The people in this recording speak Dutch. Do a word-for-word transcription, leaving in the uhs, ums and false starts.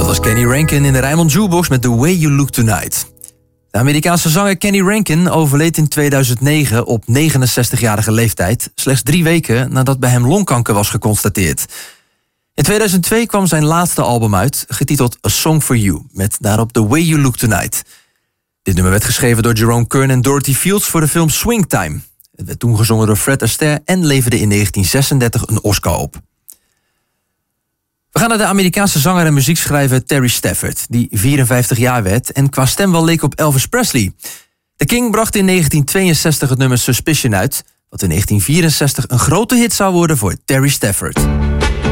was Kenny Rankin in de Rijnmond Jukebox met The Way You Look Tonight. De Amerikaanse zanger Kenny Rankin overleed in tweeduizend negen op negenenzestigjarige leeftijd, slechts drie weken nadat bij hem longkanker was geconstateerd. In tweeduizend twee kwam zijn laatste album uit, getiteld A Song For You, met daarop The Way You Look Tonight. Dit nummer werd geschreven door Jerome Kern en Dorothy Fields voor de film Swingtime. Het werd toen gezongen door Fred Astaire en leverde in negentien zesendertig een Oscar op. We gaan naar de Amerikaanse zanger en muziekschrijver Terry Stafford, die vierenvijftig jaar werd en qua stem wel leek op Elvis Presley. The King bracht in negentien tweeënzestig het nummer Suspicion uit, wat in negentien vierenzestig een grote hit zou worden voor Terry Stafford.